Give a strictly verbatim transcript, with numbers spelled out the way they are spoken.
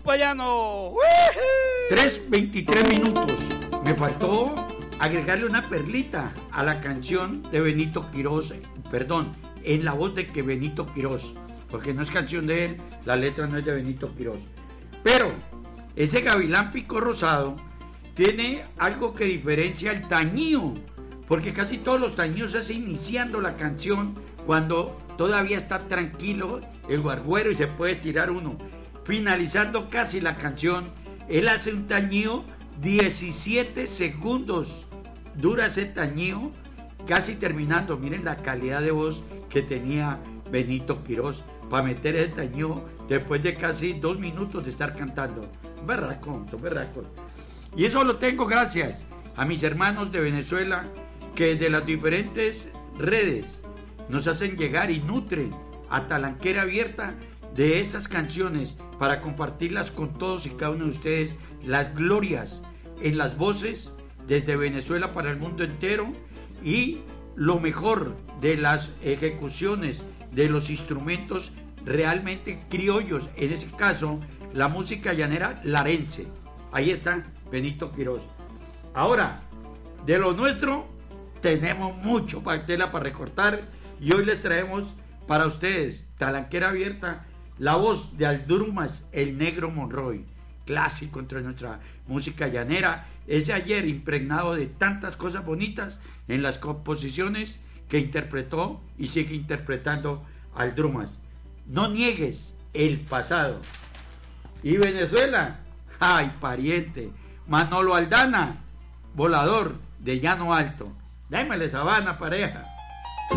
payano. tres veintitrés minutos. Me faltó agregarle una perlita a la canción de Benito Quirós, perdón, en la voz de que Benito Quirós, porque no es canción de él, la letra no es de Benito Quirós. Pero ese gavilán pico rosado tiene algo que diferencia el tañío, porque casi todos los tañíos se hace iniciando la canción cuando todavía está tranquilo el guarguero y se puede estirar uno. Finalizando casi la canción, él hace un tañío, diecisiete segundos dura ese tañío, casi terminando. Miren la calidad de voz que tenía Benito Quirós para meter ese tañío después de casi dos minutos de estar cantando. Berracón, son berracos. Y eso lo tengo gracias a mis hermanos de Venezuela, que de las diferentes redes nos hacen llegar y nutren a Talanquera Abierta de estas canciones para compartirlas con todos y cada uno de ustedes, las glorias en las voces desde Venezuela para el mundo entero, y lo mejor de las ejecuciones de los instrumentos realmente criollos, en ese caso la música llanera larense. Ahí está Benito Quirós. Ahora, de lo nuestro tenemos mucho tela para recortar, y hoy les traemos para ustedes, Talanquera Abierta, la voz de Aldrumas el Negro Monroy, clásico entre nuestra música llanera, ese ayer impregnado de tantas cosas bonitas en las composiciones que interpretó y sigue interpretando Aldrumas. No niegues el pasado. Y Venezuela, ay pariente, Manolo Aldana, volador de Llano Alto. Démele sabana, pareja.